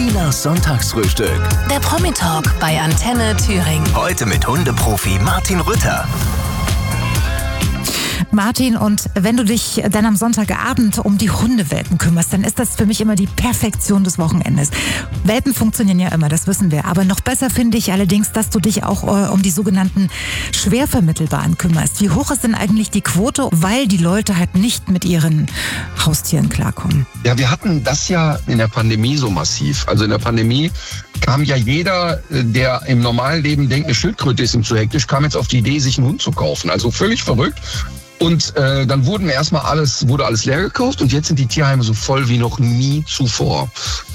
Sinas Sonntagsfrühstück. Der Promi-Talk bei Antenne Thüringen. Heute mit Hundeprofi Martin Rütter. Martin, und wenn du dich dann am Sonntagabend um die Hundewelpen kümmerst, dann ist das für mich immer die Perfektion des Wochenendes. Welpen funktionieren ja immer, das wissen wir. Aber noch besser finde ich allerdings, dass du dich auch um die sogenannten Schwervermittelbaren kümmerst. Wie hoch ist denn eigentlich die Quote, weil die Leute halt nicht mit ihren Haustieren klarkommen? Ja, wir hatten das ja in der Pandemie so massiv. Also in der Pandemie kam ja jeder, der im normalen Leben denkt, eine Schildkröte ist ihm zu hektisch, kam jetzt auf die Idee, sich einen Hund zu kaufen. Also völlig verrückt. Und dann wurde alles leer gekauft und jetzt sind die Tierheime so voll wie noch nie zuvor.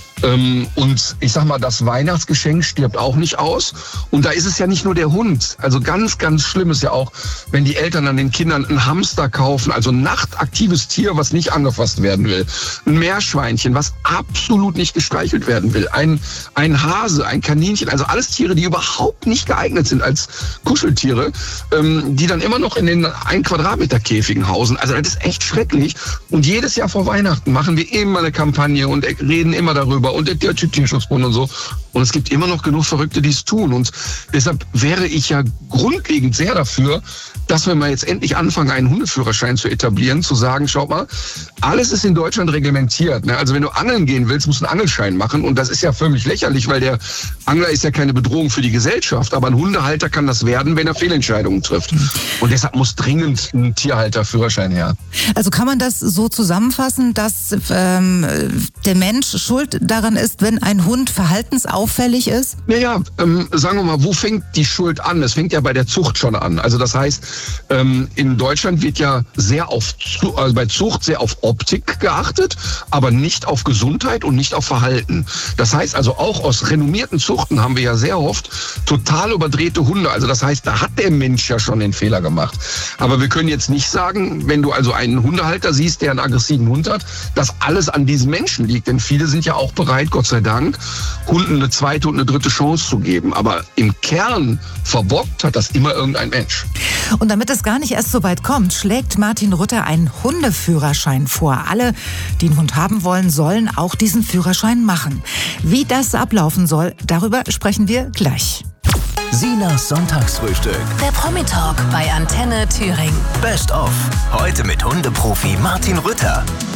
Und ich sag mal, das Weihnachtsgeschenk stirbt auch nicht aus. Und da ist es ja nicht nur der Hund. Also ganz, ganz schlimm ist ja auch, wenn die Eltern an den Kindern einen Hamster kaufen, also ein nachtaktives Tier, was nicht angefasst werden will. Ein Meerschweinchen, was absolut nicht gestreichelt werden will. Ein Hase, ein Kaninchen, also alles Tiere, die überhaupt nicht geeignet sind als Kuscheltiere, die dann immer noch in den 1 Quadratmeter Käfigen hausen. Also das ist echt schrecklich. Und jedes Jahr vor Weihnachten machen wir immer eine Kampagne und reden immer darüber. Und der Deutsche Tierschutzbund und so. Und es gibt immer noch genug Verrückte, die es tun. Und deshalb wäre ich ja grundlegend sehr dafür, dass wir mal jetzt endlich anfangen, einen Hundeführerschein zu etablieren, zu sagen, schaut mal, alles ist in Deutschland reglementiert. Ne? Also wenn du angeln gehen willst, musst du einen Angelschein machen. Und das ist ja völlig lächerlich, weil der Angler ist ja keine Bedrohung für die Gesellschaft. Aber ein Hundehalter kann das werden, wenn er Fehlentscheidungen trifft. Und deshalb muss dringend ein Tierhalterführerschein her. Also kann man das so zusammenfassen, dass der Mensch schuld daran ist, wenn ein Hund verhaltensauffällig ist? Naja, sagen wir mal, wo fängt die Schuld an? Es fängt ja bei der Zucht schon an. Also das heißt, in Deutschland wird ja bei Zucht sehr auf Optik geachtet, aber nicht auf Gesundheit und nicht auf Verhalten. Das heißt also, auch aus renommierten Zuchten haben wir ja sehr oft total überdrehte Hunde. Also das heißt, da hat der Mensch ja schon den Fehler gemacht. Aber wir können jetzt nicht sagen, wenn du also einen Hundehalter siehst, der einen aggressiven Hund hat, dass alles an diesem Menschen liegt. Denn viele sind ja auch bereit, Gott sei Dank, Hunden eine zweite und eine dritte Chance zu geben. Aber im Kern verbockt hat das immer irgendein Mensch. Und damit es gar nicht erst so weit kommt, schlägt Martin Rütter einen Hundeführerschein vor. Alle, die einen Hund haben wollen, sollen auch diesen Führerschein machen. Wie das ablaufen soll, darüber sprechen wir gleich. Sinas Sonntagsfrühstück. Der Promi-Talk bei Antenne Thüringen. Best of. Heute mit Hundeprofi Martin Rütter.